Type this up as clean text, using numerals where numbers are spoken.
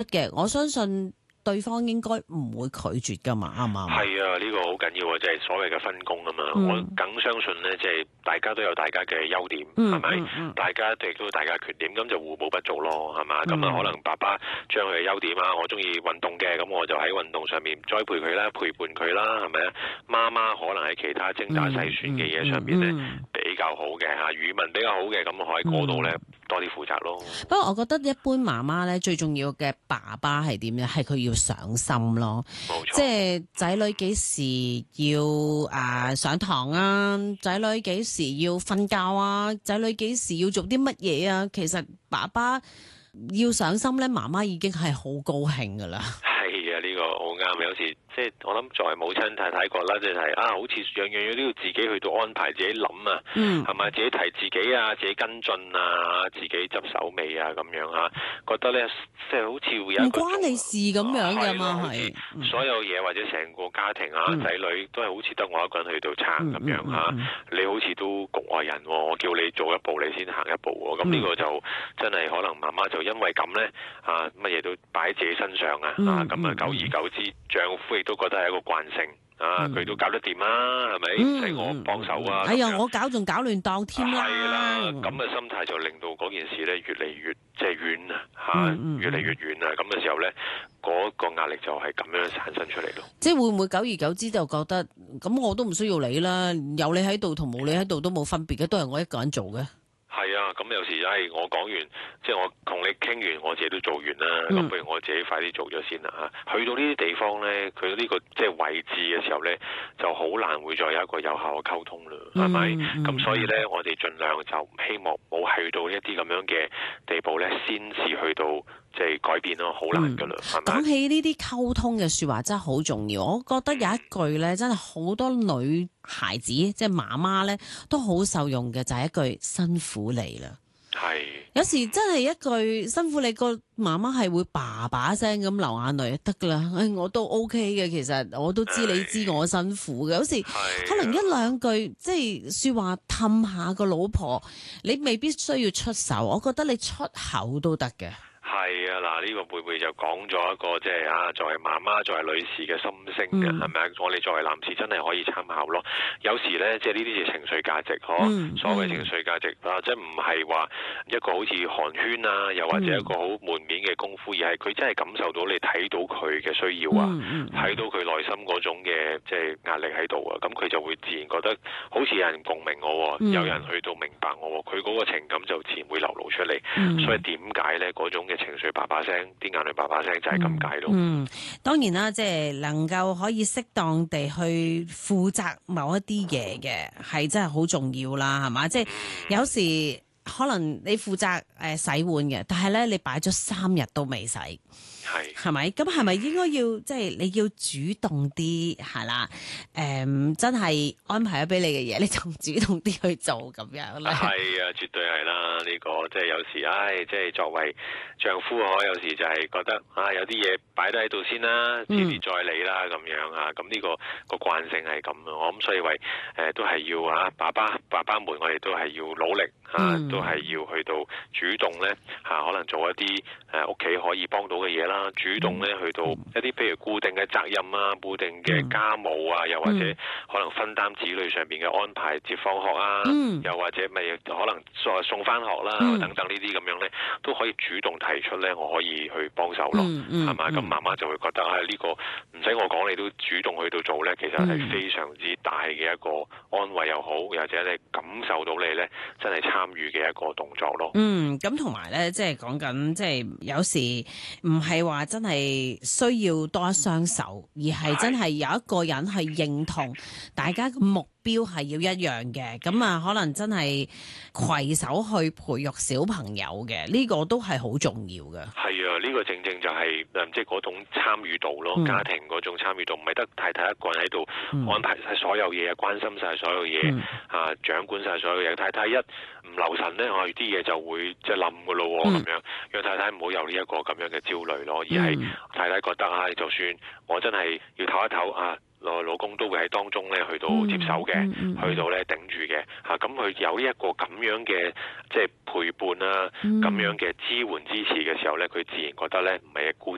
嘅，我相信對方應該唔會拒絕噶嘛，啱唔啱？ 係啊，呢個好緊要啊，就係所謂嘅分工啊嘛。我梗相信呢，即係大家都有大家嘅優點，係咪？大家亦都有大家缺點，咁就互補不足咯，係嘛？咁啊，可能爸爸將佢嘅優點啊，我中意運動嘅，咁我就喺運動上面栽培佢啦，陪伴佢啦，係咪啊？媽媽可能喺其他精打細算嘅嘢上邊呢，比較好嘅嚇，語文比較好嘅，咁我喺嗰度呢，多啲負責咯。 不過我覺得一般媽媽咧最重要嘅爸爸係點咧？係佢要上心咯， 冇錯。 即係仔女幾時要上堂啊？仔女幾時要瞓覺啊？仔女幾時要做啲乜嘢啊？其實爸爸要上心咧，媽媽已經係好高興噶啦。 係啊，呢個好啱。有時即係我諗作為母親太太覺得，即係好似樣樣嘢都要自己去到安排，自己諗啊，係咪？自己提自己啊，自己跟進啊，自己執手尾啊，咁樣嚇，覺得咧即係好似會有唔關你事咁樣㗎嘛，係所有嘢或者成個家庭啊，仔女都係好似得我一個人去到撐咁樣嚇，你好似都局外人喎，我叫你做一步，你先行一步喎，咁呢個就真係可能媽媽就因為咁咧乜嘢都擺喺自己身上啊，咁啊久而久之，丈夫亦都覺得係一個慣性啊，佢都搞得掂啊，係咪？唔使我幫手啊！ 哎呀，我搞仲搞亂檔添啦！ 係啦，咁嘅心態就令到嗰件事咧越嚟越即係遠啊，越嚟越遠啊！咁嘅時候咧，嗰個壓力就係咁樣產生出嚟咯。 即係會唔會久而久之就覺得咁我都唔需要你啦，有你喺度同冇你喺度都冇分別嘅，都係我一個人做嘅。 係啊，咁有時我講完，即係我同你傾完，我自己都做完啦。咁不如我自己快啲做咗先啦嚇。去到呢啲地方咧，佢呢個即係位置嘅時候咧，就好難會再有一個有效嘅溝通啦，係咪？咁所以咧，我哋盡量就希望冇去到一啲咁樣嘅地步咧，先至去到即係改變咯，好難噶啦，係咪？ 講起呢啲溝通嘅説話真係好重要，我覺得有一句咧，真係好多女孩子即係媽媽咧都好受用嘅，就係一句辛苦你啦。 係有時真係一句辛苦你，個媽媽係會爸爸聲咁流眼淚得噶啦。我都 OK 嘅，其實我都知你知我辛苦嘅。有時可能一兩句即係説話氹下個老婆，你未必需要出手，我覺得你出口都得嘅。 係啊，嗱，呢個貝貝就講咗一個即係作為媽媽、作為女士嘅心聲嘅，係咪啊？我哋作為男士真係可以參考咯。有時咧，即係呢啲係情緒價值，所謂情緒價值即係唔係話一個好似寒暄啊，又或者一個好門面嘅功夫，而係佢真係感受到你睇到佢嘅需要啊，睇到佢內心嗰種嘅即係壓力喺度啊，咁佢就會自然覺得好似有人共鳴我，有人去到明白我，佢嗰個情感就自然會流露出嚟。所以點解咧嗰種嘅情緒爸爸聲，啲眼淚爸爸聲就係咁解咯。 當然啦，即係能夠可以適當地去負責某一啲嘢嘅，係真係好重要啦，係嘛？即係有時可能你負責洗碗嘅，但係咧你擺咗3日都未洗。係咪？咁係咪應該要即係你要主動啲係啦？真係安排咗俾你嘅嘢，你就主動啲去做咁樣咧？係啊，絕對係啦。呢個即係有時，即係作為丈夫，我有時就係覺得有啲嘢擺低喺度先啦，遲啲再理啦咁樣啊。咁呢個慣性係咁咯。我諗所以為都係要爸爸們，我哋都係要努力都係要去到主動咧可能做一啲屋企可以幫到嘅嘢啦。主動咧去到一啲譬如固定嘅責任啊，固定嘅家務啊，又或者可能分擔子女上邊嘅安排，接放學啊，又或者咪可能送翻學啦，等等呢啲咁樣咧，都可以主動提出咧，我可以去幫手咯，係嘛？咁媽媽就會覺得呢個唔使我講，你都主動去到做咧，其實係非常之大嘅一個安慰又好，或者你感受到你咧真係參與嘅一個動作咯。 咁同埋咧，即係講緊，即係有時唔係話真係需要多一雙手，而係真係有一個人係認同大家嘅目標係要一樣嘅，咁可能真係攜手去培育小朋友嘅，呢個都係好重要嘅。係啊，呢個正正就係即係嗰種參與度咯，家庭嗰種參與度，唔係得太太一個人喺度安排晒所有嘢，關心晒所有嘢，掌管晒所有嘢。太太一唔留神咧，我哋啲嘢就會即係冧噶咯咁樣，讓太太唔好有呢一個咁樣嘅焦慮咯，而係太太覺得就算我真係要唞一唞老公都會喺當中咧去到接手嘅，去到咧頂住嘅咁佢有呢一個咁樣嘅即係陪伴啦，咁樣嘅支援支持嘅時候咧，佢自然覺得咧唔係孤單